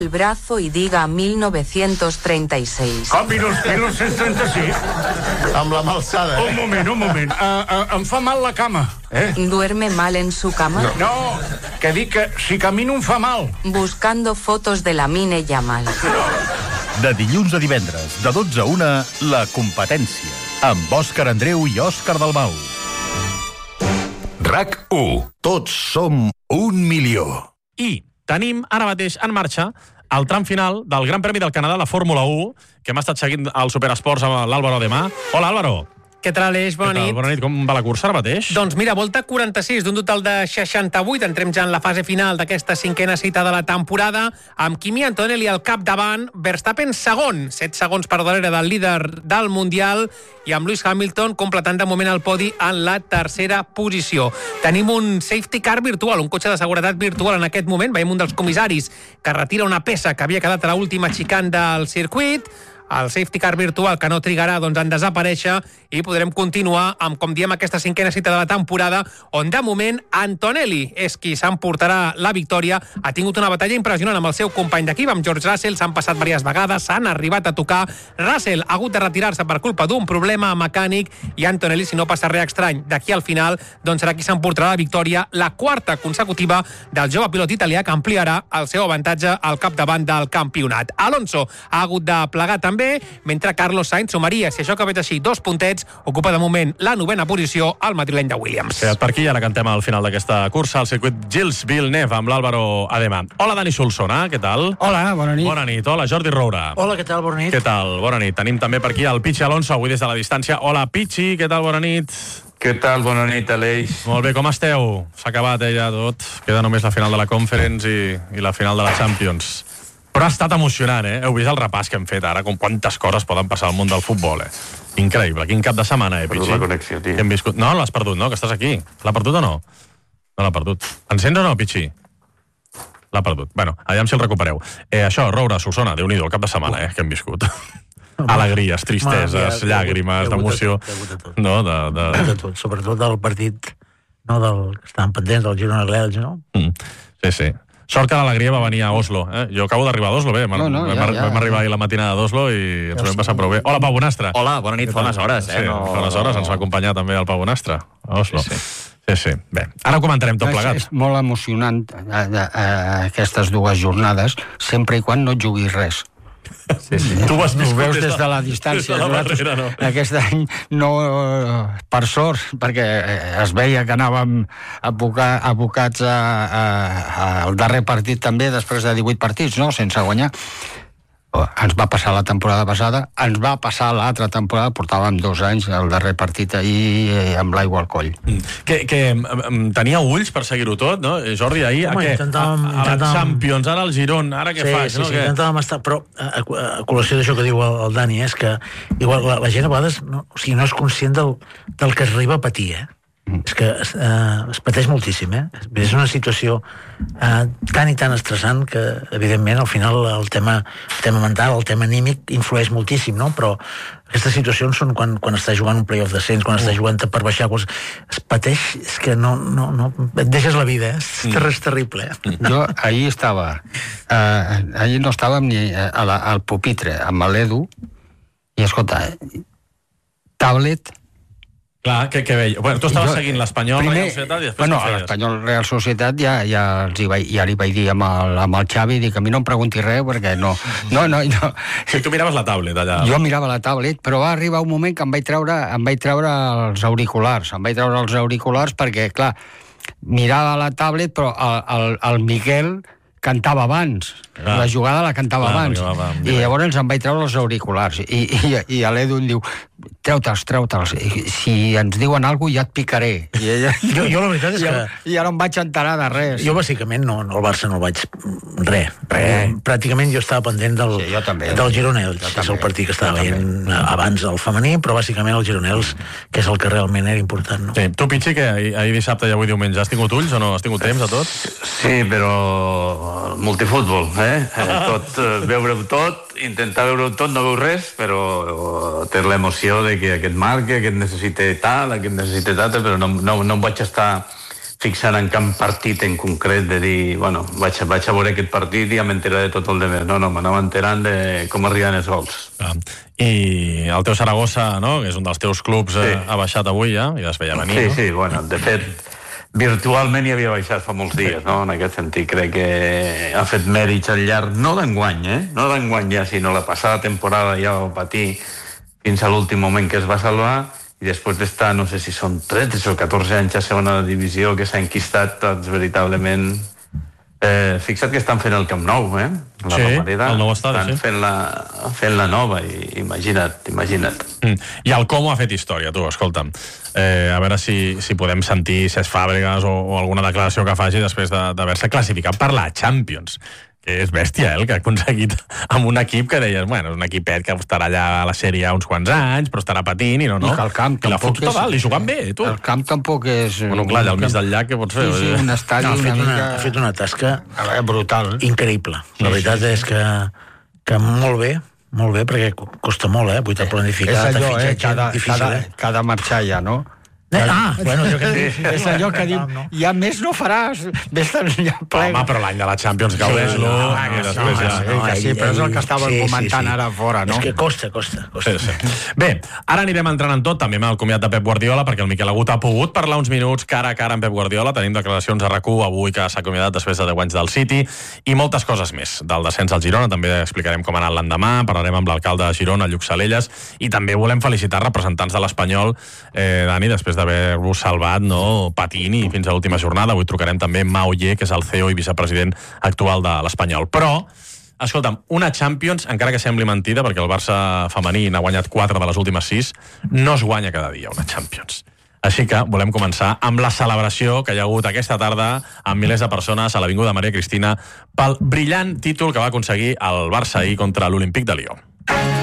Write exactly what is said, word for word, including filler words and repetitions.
el brazo y diga mil novecientos treinta y seis. Com, mil novecientos treinta y seis? Amb la malsada, eh? Un moment, un moment. Uh, uh, em fa mal la cama, eh? ¿Duerme mal en su cama? No, no, que dic que si camino em fa mal. Buscando fotos de Lamine Yamal. De dilluns a divendres, de dotze a una, La Competència, amb Òscar Andreu i Òscar Dalmau. RAC u. Tots som un milió. I tenim ara mateix en marxa el tram final del Gran Premi del Canadà, la Fórmula u, que hem estat seguint al Superesports amb l'Àlvaro Ademà. Hola, Álvaro. Què tal, Aleix? Bona nit. Bona nit. Com va la cursa ara mateix? Doncs mira, volta quaranta-sis d'un total de seixanta-vuit. Entrem ja en la fase final d'aquesta cinquena cita de la temporada, amb Kimi Antonelli al capdavant, Verstappen segon, set segons per darrere del líder del Mundial, i amb Lewis Hamilton completant de moment el podi en la tercera posició. Tenim un safety car virtual, un cotxe de seguretat virtual en aquest moment. Veiem un dels comissaris que retira una peça que havia quedat a l'última xicane del circuit. El safety car virtual, que no trigarà doncs, en desaparèixer, i podrem continuar amb, com diem, aquesta cinquena cita de la temporada, on de moment Antonelli és qui s'emportarà la victòria. Ha tingut una batalla impressionant amb el seu company d'equip, amb George Russell. S'han passat diverses vegades, s'han arribat a tocar. Russell ha hagut de retirar-se per culpa d'un problema mecànic, i Antonelli, si no passa res estrany d'aquí al final, doncs serà qui s'emportarà la victòria, la quarta consecutiva del jove pilot italià, que ampliarà el seu avantatge al capdavant del campionat. Alonso ha hagut de plegar també, mentre Carlos Sainz sumaria, si això acabés així, dos puntets. Ocupa de moment la novena posició al madrileny de Williams. Quedat per aquí, ara cantem al final d'aquesta cursa al circuit Gilles Villeneuve amb l'Àlvaro Ademà. Hola, Dani Solsona, què tal? Hola, bona nit. Bona nit. Hola, Jordi Roura. Hola, què tal? Bona nit. Què tal? Bona nit. Tenim també per aquí el Pichi Alonso, avui des de la distància. Hola, Pichi, què tal? Bona nit. Què tal? Bona nit, Aleix. Molt bé, com esteu? S'ha acabat eh, ja tot. Queda només la final de la Conference i, i la final de la Champions. Però ha estat emocionant, eh? Heu vist el repàs que hem fet ara, com quantes coses poden passar al món del futbol, eh? Increïble, quin cap de setmana, eh, Pichi? Perdut la connexió, tio. Hem viscut... No, l'has perdut, no? Que estàs aquí. L'ha perdut o no? No l'ha perdut. Encens o no, Pichi? L'ha perdut. Bueno, aviam si el recupereu. Eh, això, Roura, Solsona, Déu-n'hi-do, el cap de setmana, eh, que hem viscut. Alegries, tristeses, llàgrimes, d'emoció. No, de... de... de tot, sobretot del partit, no, del que estaven pendents, del Girona-Glells, no? Mm. Sí, sí. Sort que l'alegria va venir a Oslo. Eh? Jo acabo d'arribar a Oslo, bé. No, no, ja, vam, ja, vam arribar ahir la matinada d'Oslo i ens ho vam passar prou bé. Hola, Pau Bonastre. Hola, bona nit, fa unes hores. Eh? Sí, no... fa unes hores ens va acompanyar també el Pau Bonastre a Oslo. Sí, sí. Sí, sí. Bé, ara ho comentarem tot plegat. És, és molt emocionant a, a, a aquestes dues jornades, sempre i quan no et juguis res. Sí, sí. Tu vas ho veus des de la distància. De la barrera, no? Aquest any no, per sort, perquè es veia que anàvem abocats a, a, a, al darrer partit també, després de divuit partits, no?, sense guanyar. Ens va passar la temporada passada, ens va passar l'altra temporada, portàvem dos anys el darrer partit ahir amb l'aigua al coll. Mm. Que, que tenia ulls per seguir-ho tot, no? Jordi, ahir Home, a què? Intentàvem, a, a la Champions, ara el Girona, ara què sí, fas? Sí, no? sí, que... intentàvem estar, però a, a col·lació d'això que diu el, el Dani, és que igual la, la gent a vegades no, o sigui, no és conscient del, del que es arriba a patir, eh? Mm. És que eh, es pateix moltíssim, eh? És una situació eh, tan i tan estressant que, evidentment, al final el tema, el tema mental, el tema anímic influeix moltíssim, no? Però aquestes situacions són quan, quan estàs jugant un play-off descens, quan estàs jugant per baixar, quan es pateix, és que no, no, no et deixes la vida, eh? És, mm. és terrible, eh? Jo ahir estava, eh, ahir no estàvem ni a la, al pupitre amb l'Edu, i escolta, tablet. Clar, què, què veia? Bueno, tu estaves jo, seguint l'Espanyol, primer, Real Societat, i després bueno, què feies? l'Espanyol Real Societat ja, ja, els hi vaig, ja li vaig dir amb el, amb el Xavi, dic, a mi no em pregunti res, perquè no... no, no, no. Sí, tu miraves la tablet allà. Jo mirava la tablet, però va arribar un moment que em vaig treure, em vaig treure els auriculars, em vaig treure els auriculars perquè, clar, mirava la tablet, però el, el, el Miquel cantava abans, ah. la jugada la cantava ah, abans, va, va, i llavors em vaig treure els auriculars, i, i, i l'Edu em diu, treu-te'ls, treu-te'ls, si ens diuen alguna cosa ja et picaré. I ella, jo, jo la veritat és I, que... I ja no em vaig enterar de res. Jo bàsicament no, no el Barça no el vaig... Res, res. Pràcticament jo estava pendent del, sí, jo també, del Gironels, que és el partit que estava veient abans el femení, però bàsicament el Gironels, que és el que realment era important. No? Sí. Tu, Pichi, que ahir, ahir dissabte i avui diumenge has tingut ulls o no? Has tingut temps a tot? Sí, però multifútbol, eh? Tot, veure-ho tot, intentar veure-ho tot, no veu res, però té l'emoció de que aquest marca, aquest necessita tal, aquest necessita tal, però no, no, no em vaig estar fixant en cap partit en concret, de dir, bueno, vaig, vaig a veure aquest partit i ja m'enteraré de tot el demés. No, no, m'anava enterant de com arriben els gols. Ah. I el teu Saragossa, no?, que és un dels teus clubs, sí. eh, ha baixat avui ja, i es veia venir, sí, no? Sí, sí, bueno, de fet, virtualment hi havia baixat fa molts dies, no? En aquest sentit, crec que ha fet mèrits al llarg, no d'enguany, eh? No d'enguany ja, sinó la passada temporada ja ho patí fins a l'últim moment que es va salvar, i després d'estar, no sé si són tretze o catorze anys a segona divisió, que s'ha enquistat, doncs, veritablement... Eh, fixa't que estan fent el Camp Nou, eh? La sí, Romareda, el nou estadi, estan sí. fent la, fent la nova, i imagina't, imagina't. Mm. I el Com ha fet història, tu, escolta'm. Eh, a veure si, si podem sentir Cesc Fàbregas o, o alguna declaració que faci després de, d'haver-se classificat per la Champions. Que és bèstia, eh, el que ha aconseguit amb un equip que deies, bueno, és un equipet que estarà allà a la sèrie uns quants anys, però estarà patint i no, no. I que el camp I la tampoc fot tota dalt, és... i jugant bé, tu. El camp tampoc és... Bueno, clar, allà al mig del llac, què pots fer? Sí, sí, un estadi No, ha, una fet una, mica... ha fet una tasca brutal. increïble. La veritat és que, que molt bé, molt bé, perquè costa molt, eh? Vull te planificar, És allò, eh? Cada, difícil, cada, eh? cada marxar ja, no? Ah, bueno, jo que... És allò que diu, ja més no faràs, vés-te'n ja plec. Home, però l'any de la Champions, gaudeix-lo, no, i no, després no, ja... no, que sí, però és el que estàvem sí, comentant sí, sí. ara fora, no? És que costa, costa, costa. Sí, sí. Bé, ara anirem entrant en tot, també amb el comiat de Pep Guardiola, perquè el Miquel Agut ha pogut parlar uns minuts cara a cara amb Pep Guardiola. Tenim declaracions a RAC u avui que s'ha acomiadat després de deu anys del City, i moltes coses més. Del descens al Girona, també explicarem com ha anat l'endemà, parlarem amb l'alcalde de Girona, Lluc Salelles, i també volem felicitar representants de l'Espanyol, eh, Dani, després d'haver-vos salvat, no, patint i fins a l'última jornada. Avui trucarem també Mau Oller, que és el C E O i vicepresident actual de l'Espanyol. Però, escolta'm, una Champions, encara que sembli mentida, perquè el Barça femení n'ha guanyat quatre de les últimes sis, no es guanya cada dia una Champions. Així que volem començar amb la celebració que hi ha hagut aquesta tarda amb milers de persones a l'Avinguda Maria Cristina pel brillant títol que va aconseguir el Barça ahir contra l'Olímpic de Lió.